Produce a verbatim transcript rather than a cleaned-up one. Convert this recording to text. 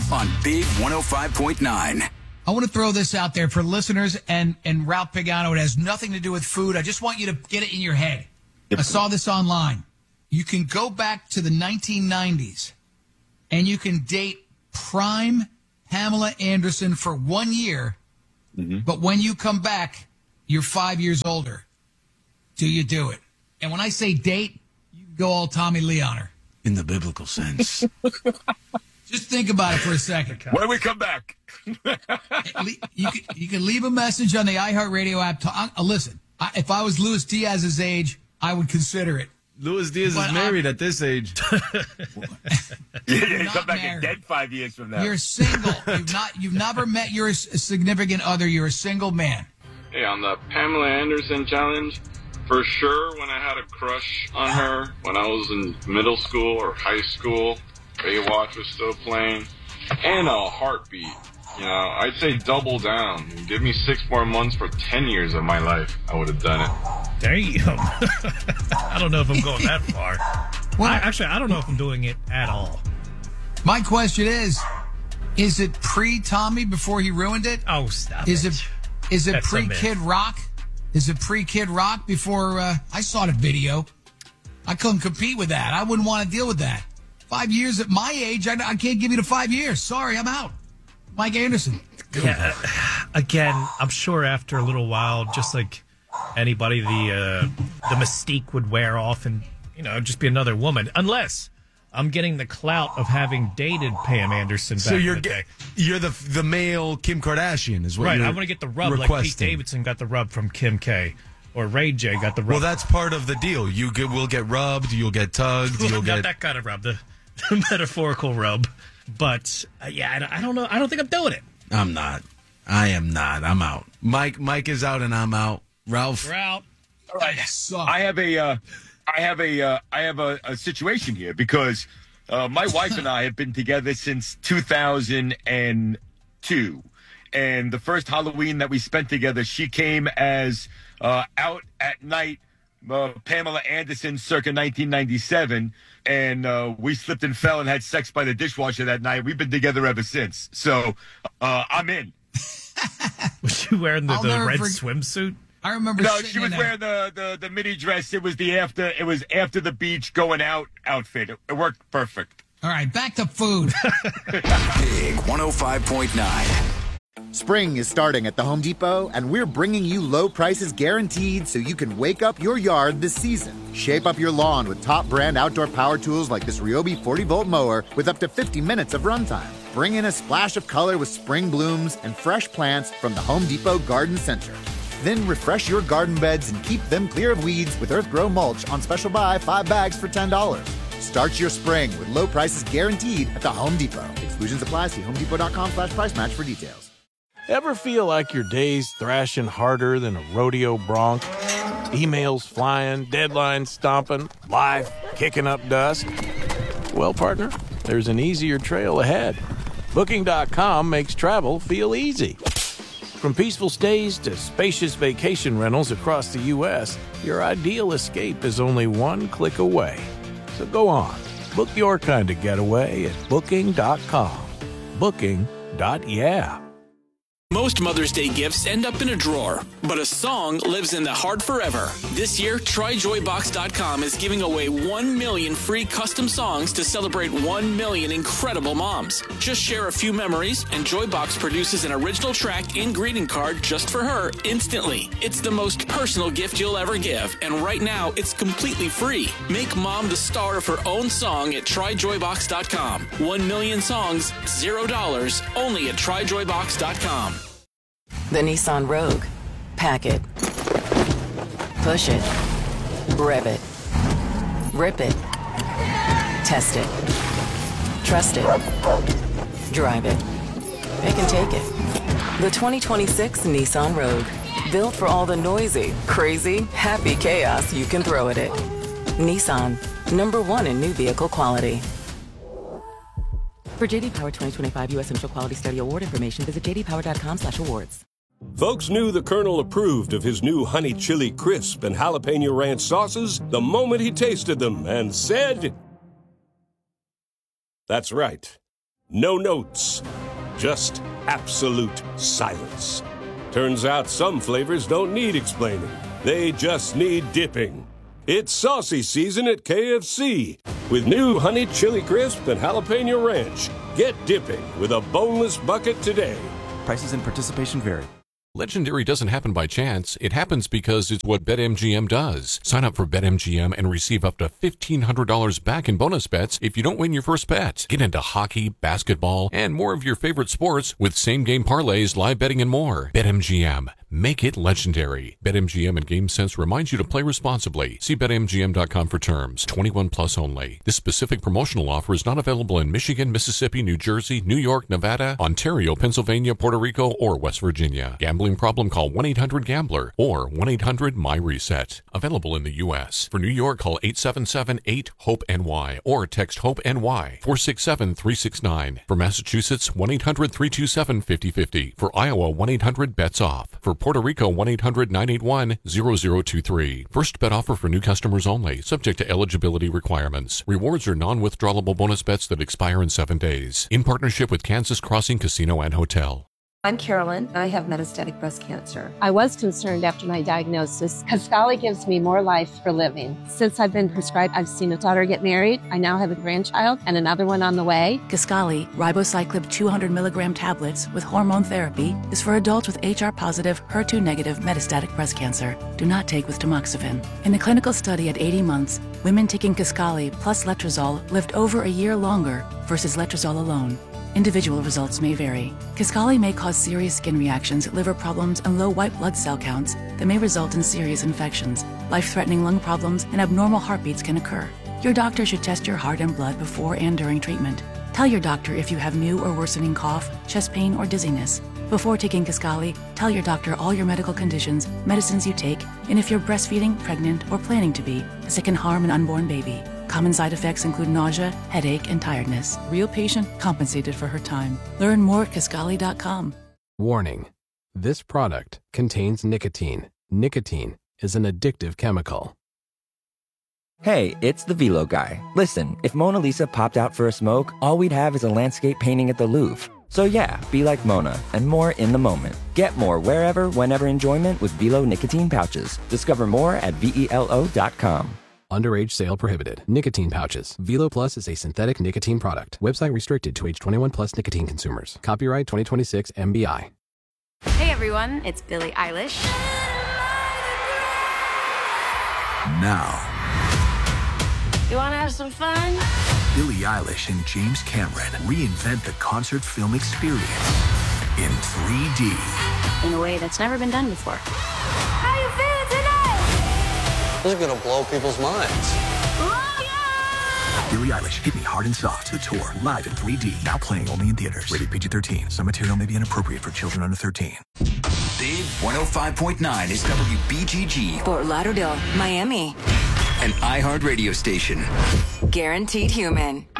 on Big one oh five point nine. I want to throw this out there for listeners and, and Ralph Pagano. It has nothing to do with food. I just want you to get it in your head. Yep. I saw this online. You can go back to the nineteen nineties and you can date prime Pamela Anderson for one year, mm-hmm. but when you come back, you're five years older. Do you do it? And when I say date, you go all Tommy Lee on her. In the biblical sense. Just think about it for a second. When we come back. you, can, you can leave a message on the iHeartRadio app. To, uh, listen, I, if I was Luis Diaz's age, I would consider it. Luis Diaz but is married I'm, at this age. You're come back and dead five years from now. You're single. You've not. You've never met your significant other. You're a single man. Hey, on the Pamela Anderson challenge, for sure when I had a crush on her when I was in middle school or high school, Baywatch was still playing, and a heartbeat. You know, I'd say double down. Give me six more months for ten years of my life. I would have done it. Damn. I don't know if I'm going that far. Well, I, actually, I don't know if I'm doing it at all. My question is, is it pre-Tommy before he ruined it? Oh, stop is it. it is it That's pre-Kid Rock? Is it pre-Kid Rock before uh, I saw the video? I couldn't compete with that. I wouldn't want to deal with that. Five years at my age, I, I can't give you the five years. Sorry, I'm out. Mike Anderson. Yeah, again, I'm sure after a little while, just like anybody, the uh, the mystique would wear off and, you know, just be another woman. Unless I'm getting the clout of having dated Pam Anderson back so you're in the day. You're the the male Kim Kardashian is what right, you're I want to get the rub requesting. Like Pete Davidson got the rub from Kim K. Or Ray J got the rub. Well, that's part of the deal. You get, will get rubbed, you'll get tugged, you'll Not get... that kind of rub, the, the metaphorical rub. But, uh, yeah, I, I don't know. I don't think I'm doing it. I'm not. I am not. I'm out. Mike Mike is out and I'm out. Ralph? We're out. All right. I have a, uh, I have a, uh, I have a, a situation here because uh, my wife and I have been together since two thousand two. And the first Halloween that we spent together, she came as uh, Out at Night uh, Pamela Anderson circa nineteen ninety-seven. And uh, we slipped and fell and had sex by the dishwasher that night. We've been together ever since. So uh, I'm in. Was she wearing the, the red forget- swimsuit? I remember. No, she was wearing the, the, the mini dress. It was the after. It was after the beach going out outfit. It, it worked perfect. All right, back to food. Big one oh five point nine. Spring is starting at the Home Depot, and we're bringing you low prices guaranteed so you can wake up your yard this season. Shape up your lawn with top brand outdoor power tools like this Ryobi forty volt mower with up to fifty minutes of runtime. Bring in a splash of color with spring blooms and fresh plants from the Home Depot Garden Center. Then refresh your garden beds and keep them clear of weeds with Earthgrow mulch on special buy five bags for ten dollars. Start your spring with low prices guaranteed at the Home Depot. Exclusions apply. See homedepot.com slash price match for details. Ever feel like your day's thrashing harder than a rodeo bronc? Emails flying, deadlines stomping, life kicking up dust? Well, partner, there's an easier trail ahead. Booking dot com makes travel feel easy. From peaceful stays to spacious vacation rentals across the U S, your ideal escape is only one click away. So go on, book your kind of getaway at Booking dot com. Booking. Yeah. Most Mother's Day gifts end up in a drawer, but a song lives in the heart forever. This year, Try Joy Box dot com is giving away one million free custom songs to celebrate one million incredible moms. Just share a few memories, and Joybox produces an original track and greeting card just for her instantly. It's the most personal gift you'll ever give, and right now, it's completely free. Make mom the star of her own song at Try Joy Box dot com. One million songs, zero dollars, only at Try Joy Box dot com. The Nissan Rogue. Pack it. Push it. Rev it. Rip it. Test it. Trust it. Drive it. It can take it. The twenty twenty-six Nissan Rogue. Built for all the noisy, crazy, happy chaos you can throw at it. Nissan. Number one in new vehicle quality. For J D Power twenty twenty-five U S Central Quality Study Award information, visit j d power dot com slash awards. Folks knew the Colonel approved of his new Honey Chili Crisp and Jalapeno Ranch sauces the moment he tasted them and said, "That's right. no notes, just absolute silence. Turns out some flavors don't need explaining. They just need dipping. It's saucy season at K F C with new Honey Chili Crisp and Jalapeno Ranch. Get dipping with a boneless bucket today. Prices and participation vary. Legendary doesn't happen by chance. It happens because it's what BetMGM does. Sign up for BetMGM and receive up to fifteen hundred dollars back in bonus bets if you don't win your first bet. Get into hockey, basketball, and more of your favorite sports with same-game parlays, live betting, and more. BetMGM. Make it legendary. BetMGM and GameSense reminds you to play responsibly. See Bet M G M dot com for terms. twenty-one plus only. This specific promotional offer is not available in Michigan, Mississippi, New Jersey, New York, Nevada, Ontario, Pennsylvania, Puerto Rico, or West Virginia. Gambling problem? Call one eight hundred gambler or one eight hundred my reset. Available in the U S. For New York, call eight seven seven eight hope N Y or text HOPE-NY four six seven three six nine. For Massachusetts, one eight hundred three two seven five zero five zero. For Iowa, one eight hundred bets off. For Puerto Rico, one eight hundred nine eight one zero zero two three. First bet offer for new customers only, subject to eligibility requirements. Rewards are non-withdrawable bonus bets that expire in seven days. In partnership with Kansas Crossing Casino and Hotel. I'm Carolyn. I have metastatic breast cancer. I was concerned after my diagnosis. Kisqali gives me more life for living. Since I've been prescribed, I've seen a daughter get married. I now have a grandchild and another one on the way. Kisqali, ribociclib two hundred milligram tablets with hormone therapy, is for adults with H R positive, H E R two negative metastatic breast cancer. Do not take with tamoxifen. In a clinical study at eighty months, women taking Kisqali plus letrozole lived over a year longer versus letrozole alone. Individual results may vary. Kisqali may cause serious skin reactions, liver problems, and low white blood cell counts that may result in serious infections. Life-threatening lung problems and abnormal heartbeats can occur. Your doctor should test your heart and blood before and during treatment. Tell your doctor if you have new or worsening cough, chest pain, or dizziness. Before taking Kisqali, tell your doctor all your medical conditions, medicines you take, and if you're breastfeeding, pregnant, or planning to be, as it can harm an unborn baby. Common side effects include nausea, headache, and tiredness. Real patient compensated for her time. Learn more at Kisqali dot com. Warning. This product contains nicotine. Nicotine is an addictive chemical. Hey, it's the Velo guy. Listen, if Mona Lisa popped out for a smoke, all we'd have is a landscape painting at the Louvre. So yeah, be like Mona, and more in the moment. Get more wherever, whenever enjoyment with Velo nicotine pouches. Discover more at velo dot com. Underage sale prohibited. Nicotine pouches. Velo Plus is a synthetic nicotine product. Website restricted to age twenty-one plus nicotine consumers. Copyright twenty twenty-six M B I. Hey everyone, it's Billie Eilish. Now, You want to have some fun? Billie Eilish and James Cameron reinvent the concert film experience in three D. In a way that's never been done before. How you feeling tonight? This is gonna blow people's minds. Billie Eilish, Hit Me Hard and Soft, the tour, live in three D, now playing only in theaters. Rated P G thirteen. Some material may be inappropriate for children under thirteen. Big one oh five point nine is W B G G. Fort Lauderdale, Miami. An iHeart radio station. Guaranteed Human.